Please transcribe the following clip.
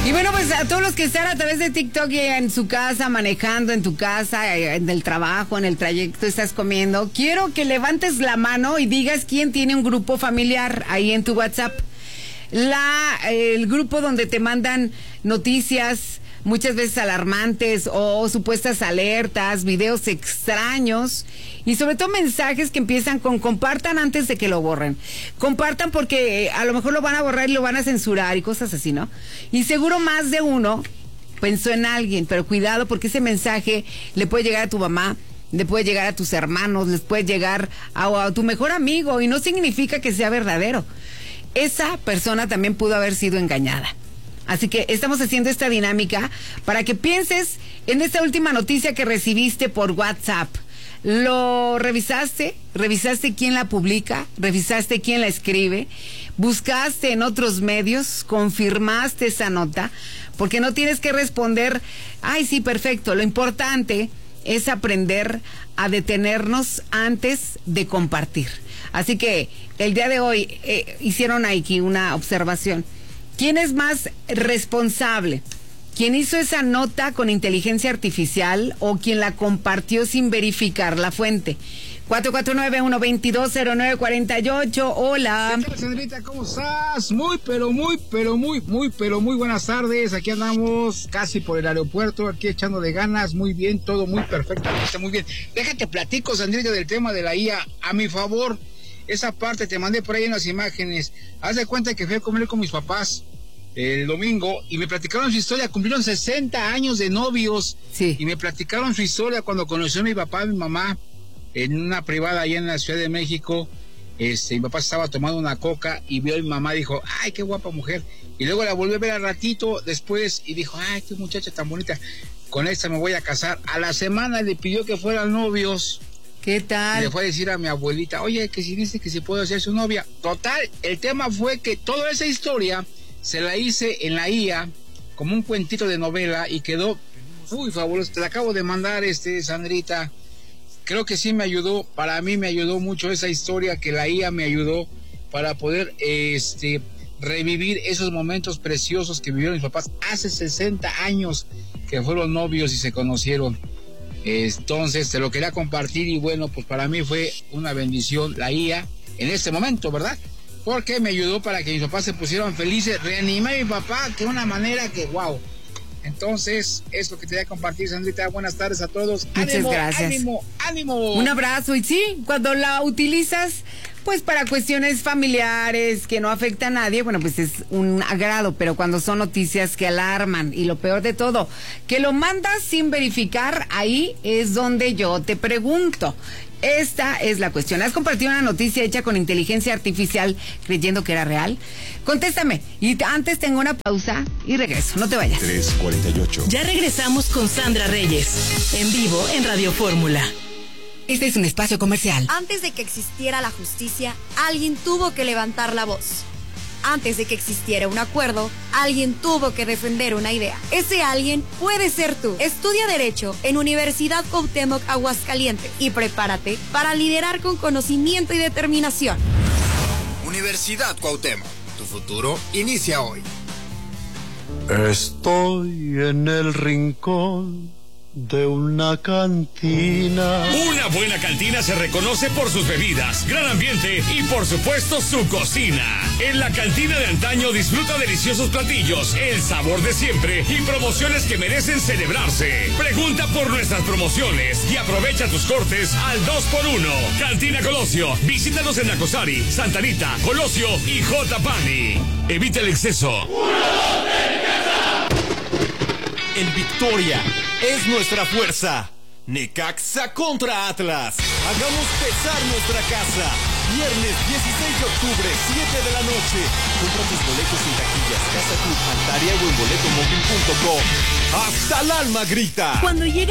Y bueno, pues a todos los que están a través de TikTok y en su casa, manejando en tu casa, en el trabajo, en el trayecto, estás comiendo, quiero que levantes la mano y digas quién tiene un grupo familiar ahí en tu WhatsApp. El grupo donde te mandan noticias muchas veces alarmantes o supuestas alertas, videos extraños y sobre todo mensajes que empiezan con compartan antes de que lo borren. Compartan porque a lo mejor lo van a borrar y lo van a censurar y cosas así, ¿no? Y seguro más de uno pensó en alguien, pero cuidado porque ese mensaje le puede llegar a tu mamá, le puede llegar a tus hermanos, les puede llegar a tu mejor amigo y no significa que sea verdadero. Esa persona también pudo haber sido engañada. Así que estamos haciendo esta dinámica para que pienses en esta última noticia que recibiste por WhatsApp. ¿Lo revisaste? ¿Revisaste quién la publica? ¿Revisaste quién la escribe? ¿Buscaste en otros medios? ¿Confirmaste esa nota? Porque no tienes que responder, ay, sí, perfecto. Lo importante es aprender a detenernos antes de compartir. Así que el día de hoy hicieron aquí una observación. ¿Quién es más responsable? ¿Quién hizo esa nota con inteligencia artificial o quien la compartió sin verificar la fuente? 449-122-0948. Hola. ¿Qué tal, Sandrita? ¿Cómo estás? Muy buenas tardes. Aquí andamos casi por el aeropuerto, aquí echándole ganas. Muy bien, todo muy perfectamente, muy bien. Déjate platico, Sandrita, del tema de la IA. A mi favor, esa parte te mandé por ahí en las imágenes. Haz de cuenta que fui a comer con mis papás el domingo y me platicaron su historia. Cumplieron 60 años de novios. Sí. Y me platicaron su historia cuando conoció a mi papá y mi mamá en una privada allá en la Ciudad de México. Mi papá estaba tomando una coca y vio a mi mamá y dijo, ay, qué guapa mujer. Y luego la volvió a ver al ratito después y dijo, ay, qué muchacha tan bonita, con esta me voy a casar. A la semana le pidió que fueran novios. ¿Qué tal? Y le fue a decir a mi abuelita, oye, que si dice que si puedo ser su novia. Total, el tema fue que toda esa historia se la hice en la IA como un cuentito de novela y quedó muy fabuloso. Te la acabo de mandar, Sandrita. Creo que sí me ayudó, para mí me ayudó mucho esa historia, que la IA me ayudó para poder revivir esos momentos preciosos que vivieron mis papás hace 60 años que fueron novios y se conocieron. Entonces te lo quería compartir y bueno, pues para mí fue una bendición la IA en este momento, ¿verdad? Porque me ayudó para que mis papás se pusieran felices. Reanimé a mi papá de una manera que wow. Entonces, es lo que te voy a compartir, Sandrita. Buenas tardes a todos. Muchas ánimo, gracias. ánimo. Un abrazo. Y sí, cuando la utilizas, pues para cuestiones familiares que no afecta a nadie, bueno, pues es un agrado, pero cuando son noticias que alarman y lo peor de todo, que lo mandas sin verificar, ahí es donde yo te pregunto. Esta es la cuestión. ¿Has compartido una noticia hecha con inteligencia artificial creyendo que era real? Contéstame. Y antes tengo una pausa y regreso. No te vayas. 3:48. Ya regresamos con Sandra Reyes, en vivo en Radio Fórmula. Este es un espacio comercial. Antes de que existiera la justicia, alguien tuvo que levantar la voz. Antes de que existiera un acuerdo, alguien tuvo que defender una idea. Ese alguien puede ser tú. Estudia Derecho en Universidad Cuauhtémoc, Aguascalientes y prepárate para liderar con conocimiento y determinación. Universidad Cuauhtémoc, tu futuro inicia hoy. Estoy en el rincón de una cantina. Una buena cantina se reconoce por sus bebidas, gran ambiente y por supuesto su cocina. En la cantina de antaño disfruta deliciosos platillos, el sabor de siempre y promociones que merecen celebrarse. Pregunta por nuestras promociones y aprovecha tus cortes al 2x1. Cantina Colosio, visítanos en Nacosari, Santa Anita, Colosio y J. Pani. Evita el exceso. En victoria es nuestra fuerza. Necaxa contra Atlas. Hagamos pesar nuestra casa. Viernes 16 de octubre, 7 de la noche. Compra tus boletos en taquillas, Casa Club, Altaria o en boletomóvil.com. ¡Hasta el alma grita! Cuando llega